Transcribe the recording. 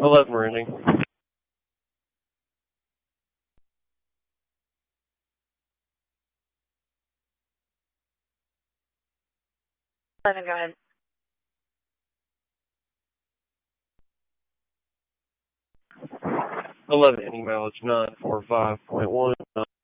11 rating. 11, go ahead. email is 945.1.